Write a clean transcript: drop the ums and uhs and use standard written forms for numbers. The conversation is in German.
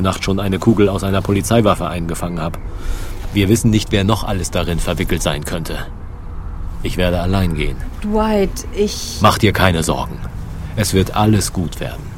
Nacht schon eine Kugel aus einer Polizeiwaffe eingefangen habe. Wir wissen nicht, wer noch alles darin verwickelt sein könnte. Ich werde allein gehen. Dwight, Mach dir keine Sorgen. Es wird alles gut werden.